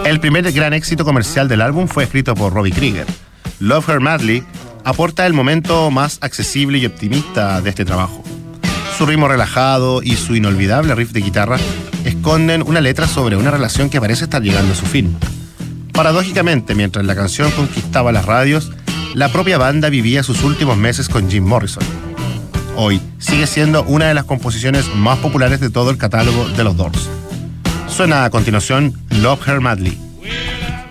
El primer gran éxito comercial del álbum fue escrito por Robbie Krieger. Love Her Madly aporta el momento más accesible y optimista de este trabajo. Su ritmo relajado y su inolvidable riff de guitarra esconden una letra sobre una relación que parece estar llegando a su fin. Paradójicamente, mientras la canción conquistaba las radios, la propia banda vivía sus últimos meses con Jim Morrison. Hoy sigue siendo una de las composiciones más populares de todo el catálogo de los Doors. Suena a continuación Love Her Madly.